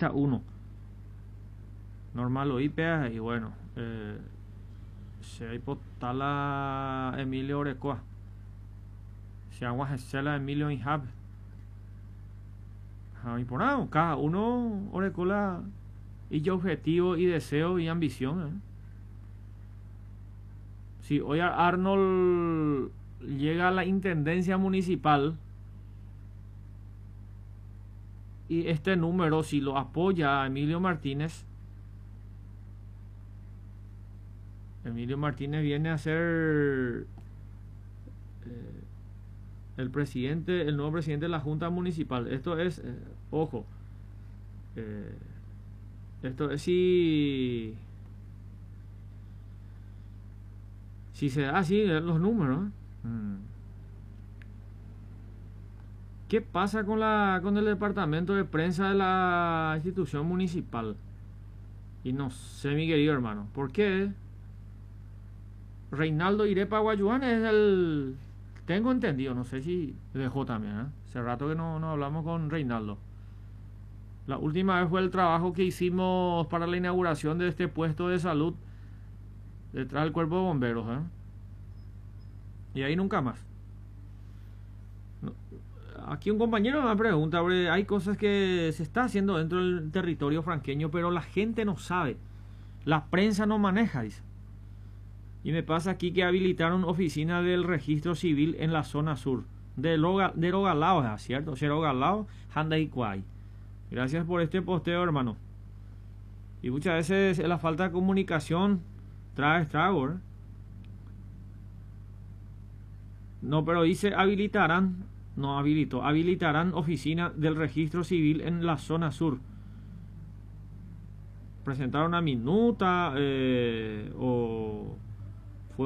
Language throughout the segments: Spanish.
lista 1. Normal lo IPA y bueno, se hay potala Emilio Orecoa. Se agua la Emilio Inhab. Y por nada, cada uno Orecola y objetivo y deseo y ambición. Si hoy Arnold llega a la intendencia municipal y este número, si lo apoya a Emilio Martínez viene a ser el nuevo presidente de la Junta Municipal. Esto es, ojo, esto es si se da así los números. ¿Qué pasa con el departamento de prensa de la institución municipal? Y no sé, mi querido hermano, ¿por qué? Reinaldo Irepa Guayuán es el... Tengo entendido, no sé si dejó también, hace rato que no hablamos con Reinaldo. La última vez fue el trabajo que hicimos para la inauguración de este puesto de salud detrás del cuerpo de bomberos, y ahí nunca más. Aquí un compañero me pregunta, hay cosas que se está haciendo dentro del territorio franqueño, pero la gente no sabe, la prensa no maneja, dice. Y me pasa aquí que habilitaron oficina del registro civil en la zona sur de Rogalao, ¿cierto? Rogalao, Handa y Cuay. Gracias por este posteo, hermano. Y muchas veces la falta de comunicación trae estrago, No, pero dice habilitarán, no habilitó, habilitarán oficina del registro civil en la zona sur. Presentaron una minuta o fue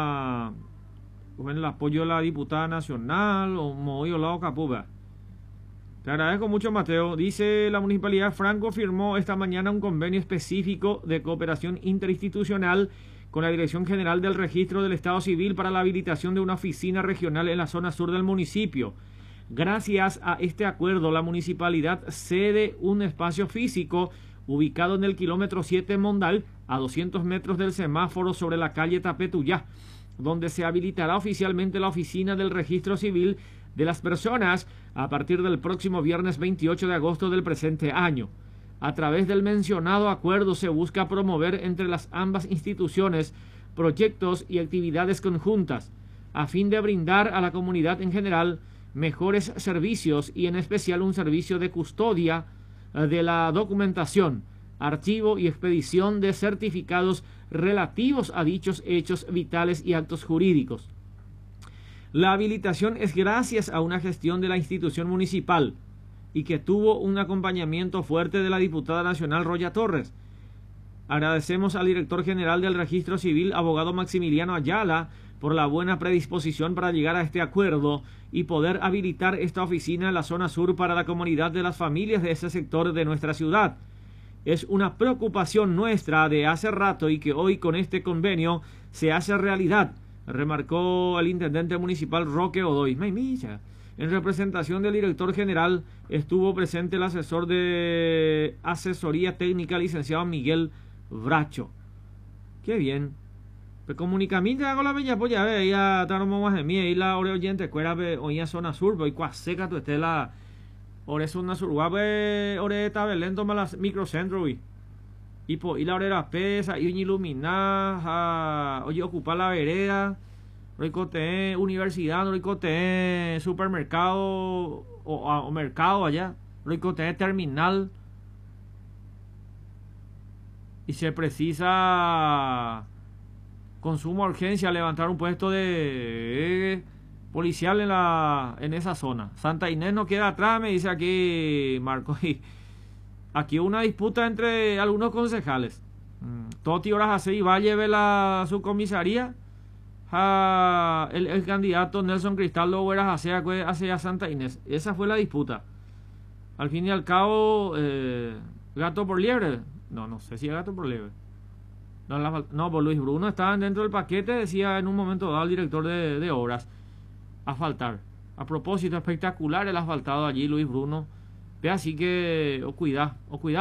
el apoyo de la diputada nacional o movió lado capuba. Te agradezco mucho, Mateo. Dice la Municipalidad de Franco firmó esta mañana un convenio específico de cooperación interinstitucional con la Dirección General del Registro del Estado Civil para la habilitación de una oficina regional en la zona sur del municipio. Gracias a este acuerdo, la municipalidad cede un espacio físico ubicado en el kilómetro 7 Mondal, a 200 metros del semáforo sobre la calle Tapetuyá, donde se habilitará oficialmente la oficina del registro civil de las personas a partir del próximo viernes 28 de agosto del presente año. A través del mencionado acuerdo se busca promover entre las ambas instituciones proyectos y actividades conjuntas, a fin de brindar a la comunidad en general mejores servicios y en especial un servicio de custodia de la documentación, archivo y expedición de certificados relativos a dichos hechos vitales y actos jurídicos. La habilitación es gracias a una gestión de la institución municipal y que tuvo un acompañamiento fuerte de la diputada nacional Roya Torres. Agradecemos al director general del Registro Civil, abogado Maximiliano Ayala, por la buena predisposición para llegar a este acuerdo y poder habilitar esta oficina en la zona sur para la comunidad de las familias de ese sector de nuestra ciudad. Es una preocupación nuestra de hace rato y que hoy con este convenio se hace realidad, remarcó el intendente municipal Roque Odoy. En representación del director general estuvo presente el asesor de asesoría técnica, licenciado Miguel Bracho. Qué bien. Comunicamiento hago la bella polla, ya estamos más de mí, y la ore oyente, cuera oía zona sur, voy cuaseca tu estela. Ore zona sur, guape, ore tabelén, toma las microcentro, y la orera pesa, y iluminar, oye, ocupar la vereda, ricote universidad, ricote supermercado, o mercado allá, ricote terminal, y se precisa con suma urgencia levantar un puesto de policial en esa zona. Santa Inés no queda atrás, me dice aquí Marco. Y aquí una disputa entre algunos concejales. Toti horas así va a llevar la subcomisaría a el candidato Nelson Cristaldo Hueras hacia Santa Inés. Esa fue la disputa. Al fin y al cabo, gato por liebre. No sé si es gato por liebre. No, por Luis Bruno estaban dentro del paquete, decía en un momento dado el director de obras. Asfaltar. A propósito, espectacular el asfaltado allí, Luis Bruno. Ve así que, o cuidado